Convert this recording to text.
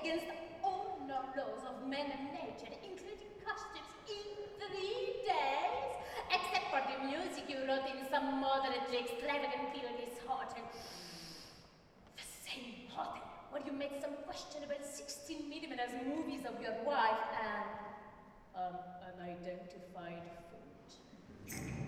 against all known laws of man and nature, including costumes, in 3 days? Except for the music you wrote in some moderately extravagant period is hot and the same hotel where you made some questionable 16mm movies of your wife and unidentified food.